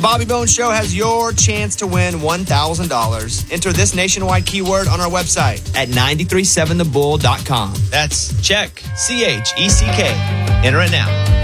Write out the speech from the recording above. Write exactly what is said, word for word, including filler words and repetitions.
Bobby Bones Show has your chance to win one thousand dollars. Enter this nationwide keyword on our website at nine three seven the bull dot com. That's check, C H E C K. Enter it now.